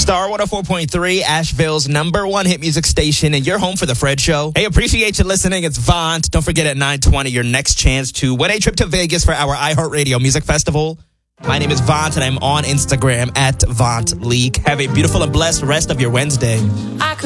Star 104.3, Asheville's #1 hit music station, and you're home for The Fred Show. Hey, appreciate you listening. It's Vaunt. Don't forget at 9:20, your next chance to win a trip to Vegas for our iHeartRadio Music Festival. My name is Vaunt, and I'm on Instagram at VauntLeak. Have a beautiful and blessed rest of your Wednesday.